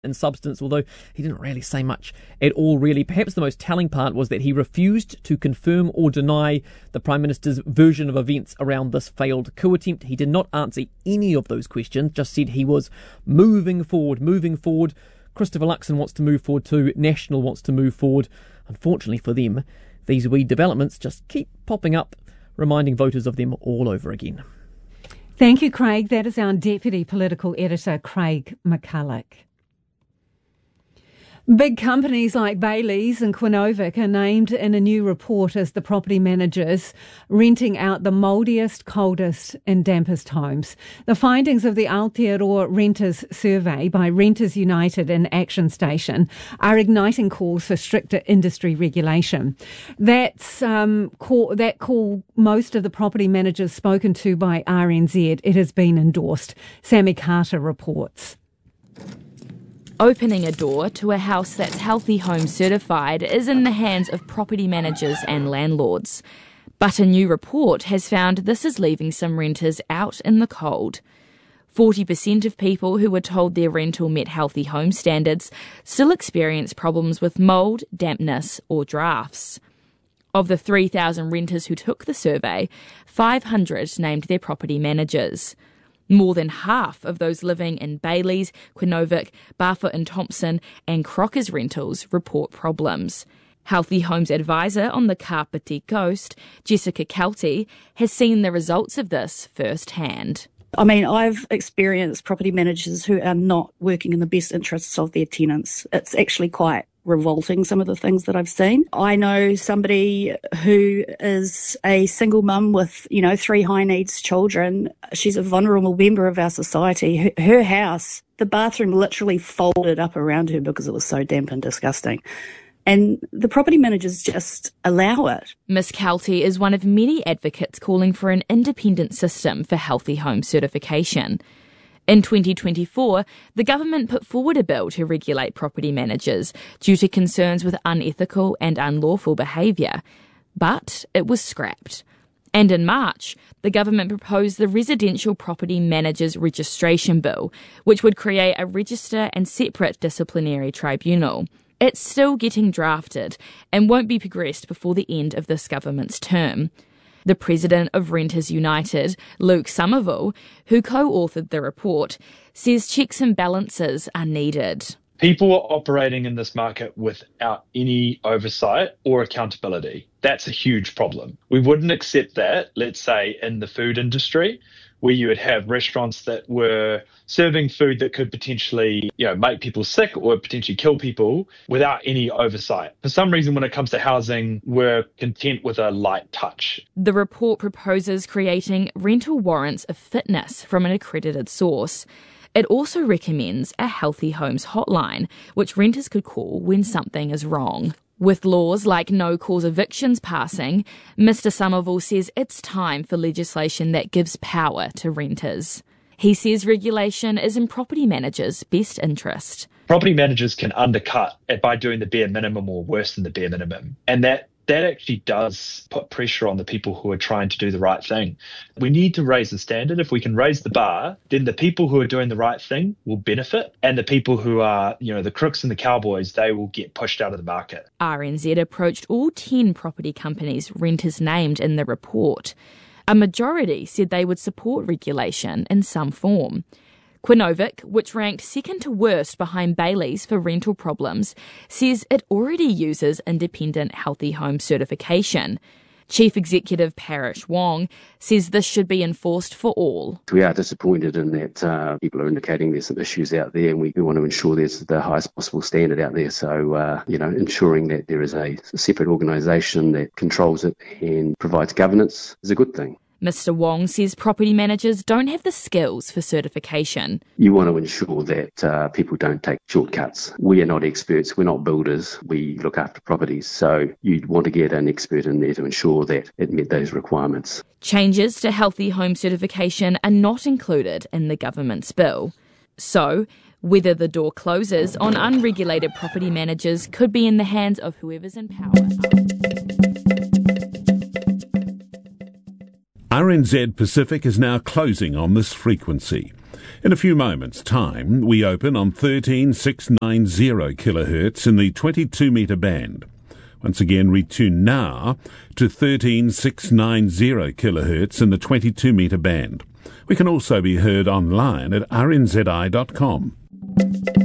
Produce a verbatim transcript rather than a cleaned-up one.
in substance, although he didn't really say much at all, really. Perhaps the most telling part was that he refused to confirm or deny the Prime Minister's version of events around this failed coup attempt. He did not answer any of those questions, just said he was moving forward, moving forward. Christopher Luxon wants to move forward too. National wants to move forward. Unfortunately for them, these wee developments just keep popping up, reminding voters of them all over again. Thank you, Craig. That is our Deputy Political Editor, Craig McCulloch. Big companies like Baileys and Quinnovic are named in a new report as the property managers renting out the mouldiest, coldest and dampest homes. The findings of the Aotearoa Renters Survey by Renters United and Action Station are igniting calls for stricter industry regulation. That's um, call, that call most of the property managers spoken to by R N Z, it has been endorsed. Sammy Carter reports. Opening a door to a house that's Healthy Home certified is in the hands of property managers and landlords. But a new report has found this is leaving some renters out in the cold. forty percent of people who were told their rental met Healthy Home standards still experience problems with mould, dampness or drafts. Of the three thousand renters who took the survey, five hundred named their property managers. More than half of those living in Baileys, Quinnovic, Barfoot and Thompson and Crocker's rentals report problems. Healthy Homes advisor on the Kapiti Coast, Jessica Kelty, has seen the results of this firsthand. I mean, I've experienced property managers who are not working in the best interests of their tenants. It's actually quite revolting, some of the things that I've seen. I know somebody who is a single mum with, you know, three high needs children. She's a vulnerable member of our society. Her, her house, the bathroom literally folded up around her because it was so damp and disgusting. And the property managers just allow it. Miss Kelty is one of many advocates calling for an independent system for Healthy Home certification. In twenty twenty-four, the government put forward a bill to regulate property managers due to concerns with unethical and unlawful behaviour, but it was scrapped. And in March, the government proposed the Residential Property Managers Registration Bill, which would create a register and separate disciplinary tribunal. It's still getting drafted and won't be progressed before the end of this government's term. The president of Renters United, Luke Somerville, who co-authored the report, says checks and balances are needed. People are operating in this market without any oversight or accountability. That's a huge problem. We wouldn't accept that, let's say, in the food industry, where you would have restaurants that were serving food that could potentially, you know, make people sick or potentially kill people without any oversight. For some reason, when it comes to housing, we're content with a light touch. The report proposes creating rental warrants of fitness from an accredited source. It also recommends a Healthy Homes hotline, which renters could call when something is wrong. With laws like no-cause evictions passing, Mister Somerville says it's time for legislation that gives power to renters. He says regulation is in property managers' best interest. Property managers can undercut it by doing the bare minimum or worse than the bare minimum. And that that actually does put pressure on the people who are trying to do the right thing. We need to raise the standard. If we can raise the bar, then the people who are doing the right thing will benefit, and the people who are, you know, the crooks and the cowboys, they will get pushed out of the market. R N Z approached all ten property companies renters named in the report. A majority said they would support regulation in some form. Quinnovic, which ranked second to worst behind Baileys for rental problems, says it already uses independent Healthy Home certification. Chief Executive Parish Wong says this should be enforced for all. We are disappointed in that uh, people are indicating there's some issues out there, and we, we want to ensure there's the highest possible standard out there. So, uh, you know, ensuring that there is a separate organisation that controls it and provides governance is a good thing. Mister Wong says property managers don't have the skills for certification. You want to ensure that uh, people don't take shortcuts. We are not experts, we're not builders, we look after properties. So you'd want to get an expert in there to ensure that it met those requirements. Changes to Healthy Home certification are not included in the government's bill. So whether the door closes on unregulated property managers could be in the hands of whoever's in power. R N Z Pacific is now closing on this frequency. In a few moments' time, we open on thirteen six ninety kilohertz in the twenty-two metre band. Once again, retune now to thirteen six ninety kilohertz in the twenty-two metre band. We can also be heard online at r n z i dot com.